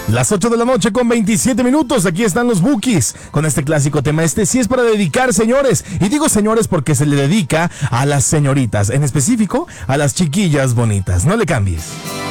Las 8 de la noche con 27 minutos, aquí están los Bukis con este clásico tema. Este sí es para dedicar, señores, y digo señores porque se le dedica a las señoritas, en específico a las chiquillas bonitas. No le cambies.